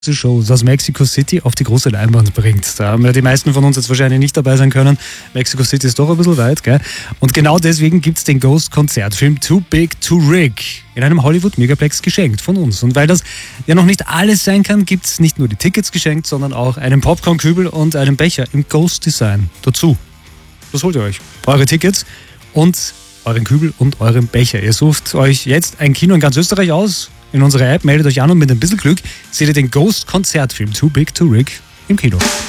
Shows aus Mexico City auf die große Leinwand bringt. Da haben ja die meisten von uns jetzt wahrscheinlich nicht dabei sein können. Mexico City ist doch ein bisschen weit, gell? Und genau deswegen gibt es den Ghost-Konzertfilm Too Big to Rig in einem Hollywood-Megaplex geschenkt von uns. Und weil das ja noch nicht alles sein kann, gibt es nicht nur die Tickets geschenkt, sondern auch einen Popcorn-Kübel und einen Becher im Ghost-Design dazu. Was holt ihr euch? Eure Tickets und euren Kübel und euren Becher. Ihr sucht euch jetzt ein Kino in ganz Österreich aus. In unserer App meldet euch an und mit ein bisschen Glück seht ihr den Ghost-Konzertfilm Too Big to Rig im Kino.